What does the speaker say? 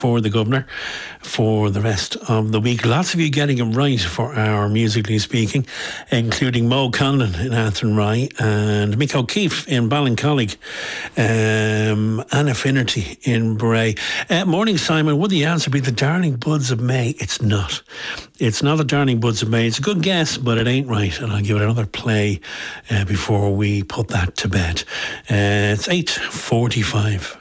for the Governor for the rest of the week. Lots of you getting it right for our Musically Speaking, including Mo Condon in Athenry and Mick O'Keefe in Ballincollig, Anna Finnerty in Bray. Morning, Simon. Would the answer be the Darling Buds of May? It's not. It's not the Darling Buds of May. It's a good guess, but it ain't right. And I'll give it another play before we put that to bed. It's 8:45.